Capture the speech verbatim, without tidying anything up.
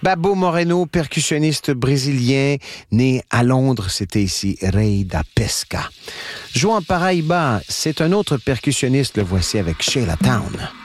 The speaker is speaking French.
Babo Moreno, percussionniste brésilien, né à Londres, c'était ici Rei da Pesca. João Paraíba, c'est un autre percussionniste, le voici avec Sheila Town.